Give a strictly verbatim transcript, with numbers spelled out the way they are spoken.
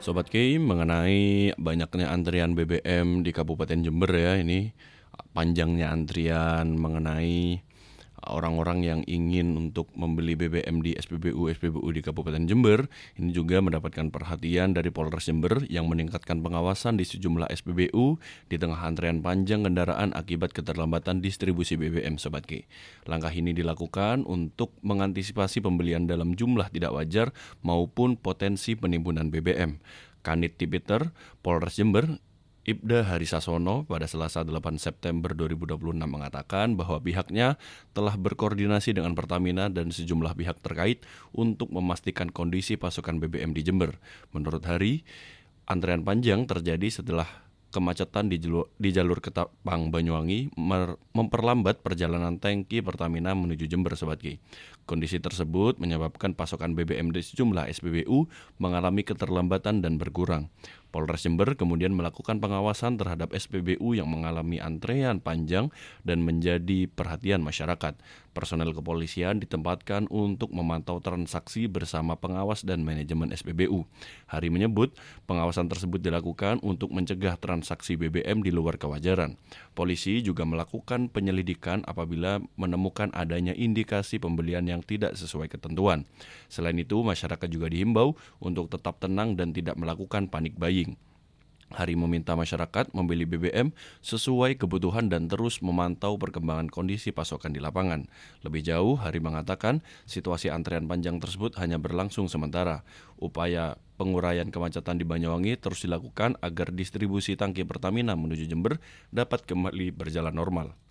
Sobat Kei, mengenai banyaknya antrian B B M di Kabupaten Jember ya, ini panjangnya antrian mengenai orang-orang yang ingin untuk membeli B B M di S P B U-S P B U di Kabupaten Jember. Ini juga mendapatkan perhatian dari Polres Jember yang meningkatkan pengawasan di sejumlah S P B U di tengah antrean panjang kendaraan akibat keterlambatan distribusi B B M, Sobat Ki. Langkah ini dilakukan untuk mengantisipasi pembelian dalam jumlah tidak wajar maupun potensi penimbunan B B M. Kanit Tipiter, Polres Jember, Ibda Harisasono pada Selasa delapan September dua ribu dua puluh enam mengatakan bahwa pihaknya telah berkoordinasi dengan Pertamina dan sejumlah pihak terkait untuk memastikan kondisi pasokan B B M di Jember. Menurut Hari, antrean panjang terjadi setelah kemacetan di jalur, di jalur Ketapang Banyuwangi mer, memperlambat perjalanan tangki Pertamina menuju Jember, Sobat Ki. Kondisi tersebut menyebabkan pasokan B B M di sejumlah S P B U mengalami keterlambatan dan berkurang. Polres Jember kemudian melakukan pengawasan terhadap S P B U yang mengalami antrean panjang dan menjadi perhatian masyarakat. Personel kepolisian ditempatkan untuk memantau transaksi bersama pengawas dan manajemen S P B U. Hari menyebut pengawasan tersebut dilakukan untuk mencegah transaksi B B M di luar kewajaran. Polisi juga melakukan penyelidikan apabila menemukan adanya indikasi pembelian yang tidak sesuai ketentuan. Selain itu, masyarakat juga dihimbau untuk tetap tenang dan tidak melakukan panik buying. Hari meminta masyarakat membeli B B M sesuai kebutuhan dan terus memantau perkembangan kondisi pasokan di lapangan. Lebih jauh, Hari mengatakan situasi antrean panjang tersebut hanya berlangsung sementara. Upaya penguraian kemacetan di Banyuwangi terus dilakukan agar distribusi tangki Pertamina menuju Jember dapat kembali berjalan normal.